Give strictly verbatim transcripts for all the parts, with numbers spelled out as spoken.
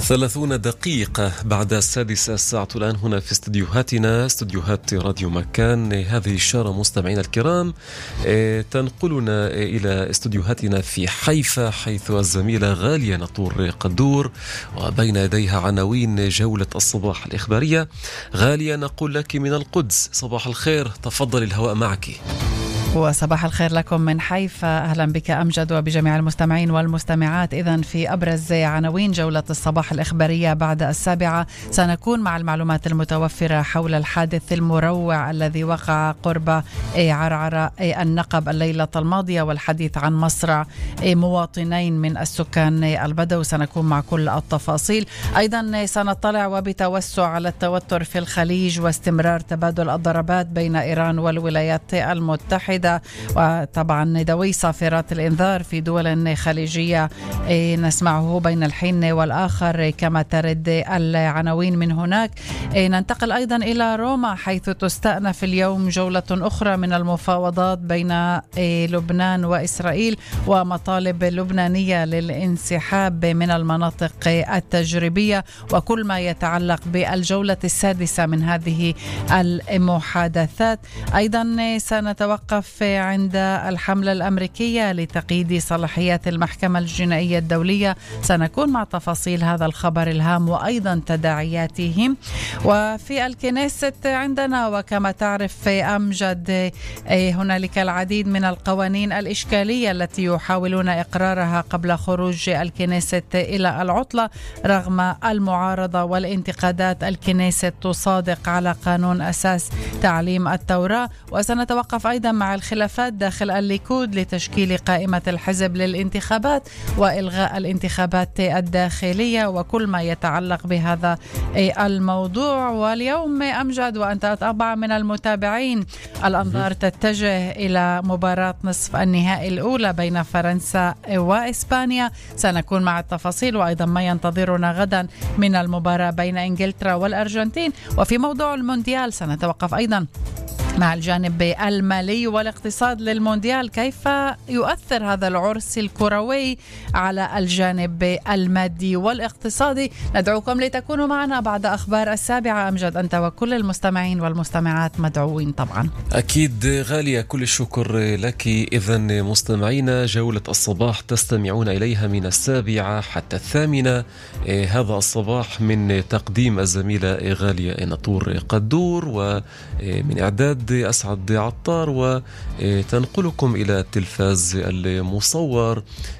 ثلاثون دقيقة بعد السادسة الساعة الآن هنا في استديوهاتنا استديوهات راديو مكان. هذه الإشارة مستمعينا الكرام تنقلنا إلى استديوهاتنا في حيفا، حيث الزميلة غالية نطور قدور وبين يديها عناوين جولة الصباح الإخبارية. غالية، نقول لك من القدس صباح الخير، تفضل الهواء معك. وصباح الخير لكم من حيفا. أهلا بك أمجد وبجميع المستمعين والمستمعات. إذن في أبرز عناوين جولة الصباح الإخبارية بعد السابعة سنكون مع المعلومات المتوفرة حول الحادث المروع الذي وقع قرب عرعرة النقب الليلة الماضية، والحديث عن مصرع مواطنين من السكان البدو. سنكون مع كل التفاصيل. أيضا سنطلع وبتوسع على التوتر في الخليج واستمرار تبادل الضربات بين إيران والولايات المتحدة، وطبعا دوي صافرات الإنذار في دول خليجية نسمعه بين الحين والآخر كما ترد العناوين من هناك. ننتقل أيضا إلى روما، حيث تستأنف اليوم جولة أخرى من المفاوضات بين لبنان وإسرائيل ومطالب لبنانية للانسحاب من المناطق التجريبية وكل ما يتعلق بالجولة السادسة من هذه المحادثات. أيضا سنتوقف عند الحملة الأمريكية لتقييد صلاحيات المحكمة الجنائية الدولية. سنكون مع تفاصيل هذا الخبر الهام وأيضا تداعياته. وفي الكنيست عندنا وكما تعرف أمجد هنالك العديد من القوانين الإشكالية التي يحاولون إقرارها قبل خروج الكنيست إلى العطلة رغم المعارضة والانتقادات. الكنيست تصادق على قانون أساس تعليم التوراة. وسنتوقف أيضا مع الخلافات داخل الليكود لتشكيل قائمة الحزب للانتخابات وإلغاء الانتخابات الداخلية وكل ما يتعلق بهذا الموضوع. واليوم أمجد وأنت طبعا من المتابعين، الأنظار تتجه إلى مباراة نصف النهائي الأولى بين فرنسا وإسبانيا. سنكون مع التفاصيل وأيضا ما ينتظرنا غدا من المباراة بين إنجلترا والأرجنتين. وفي موضوع المونديال سنتوقف أيضا مع الجانب المالي والاقتصاد للمونديال، كيف يؤثر هذا العرس الكروي على الجانب المادي والاقتصادي. ندعوكم لتكونوا معنا بعد أخبار السابعة. أمجد، أنت وكل المستمعين والمستمعات مدعوين طبعا. أكيد غالية، كل الشكر لك. إذن مستمعينا، جولة الصباح تستمعون إليها من السابعة حتى الثامنة هذا الصباح من تقديم الزميلة غالية نطور قدور ومن إعداد أسعد عطار، وتنقلكم إلى التلفاز المصور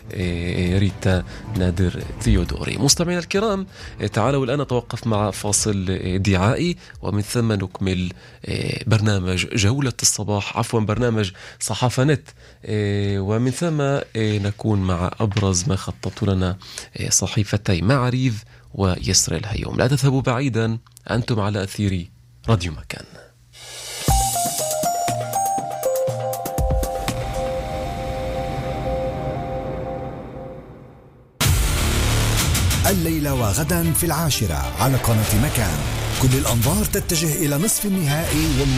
ريتا نادر ثيودوري. مستمعينا الكرام، تعالوا الآن نتوقف مع فاصل دعائي ومن ثم نكمل برنامج جولة الصباح، عفوا برنامج صحافة نت، ومن ثم نكون مع أبرز ما خطط لنا صحيفتي معريف ويسر الهيوم. لا تذهبوا بعيدا، أنتم على أثير راديو مكان. الليلة وغدا في العاشرة على قناة مكان. كل الأنظار تتجه إلى نصف النهائي